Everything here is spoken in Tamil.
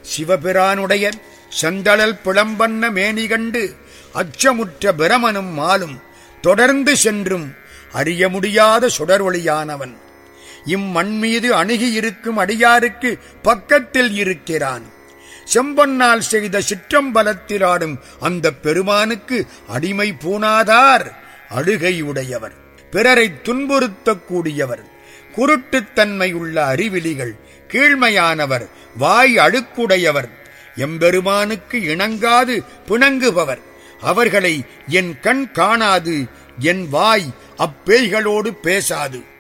சிவபிரானுடைய செந்தழல் பிளம்பண்ண மேனி கண்டு அச்சமுற்ற பிரமனும் மாலும் தொடர்ந்து சென்றும் அறிய முடியாத சுடரொளியானவன் இம்மண்மீது அணுகியிருக்கும் அடியாருக்கு பக்கத்தில் இருக்கிறான். செம்பொன்னால் செய்த சிற்றம்பலத்தில் ஆடும் அந்த பெருமானுக்கு அடிமை பூணாதார் அழுகையுடையவர், பிறரை துன்புறுத்தக்கூடியவர், குருட்டுத்தன்மை உள்ள அறிவிலிகள், கீழ்மையானவர், வாய் அழுக்குடையவர், எம்பெருமானுக்கு இணங்காது பிணங்குபவர். அவர்களை என் கண் காணாது, என் வாய் அப்பேய்களோடு பேசாது.